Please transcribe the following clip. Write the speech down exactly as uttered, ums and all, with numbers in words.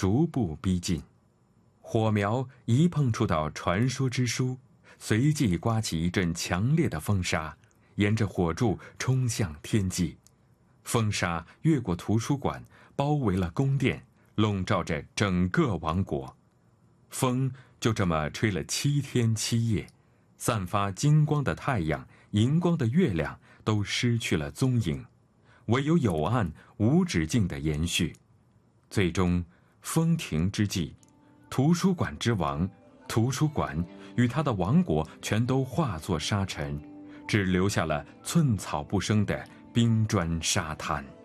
逐步逼近。火苗一碰触到传说之书，随即刮起一阵强烈的风沙，沿着火柱冲向天际。风沙越过图书馆，包围了宫殿，笼罩着整个王国。风就这么吹了七天七夜，散发金光的太阳、银光的月亮都失去了踪影，唯有有暗无止境的延续。最终风停之际，图书馆之王，图书馆与他的王国全都化作沙尘，只留下了寸草不生的冰砖沙滩。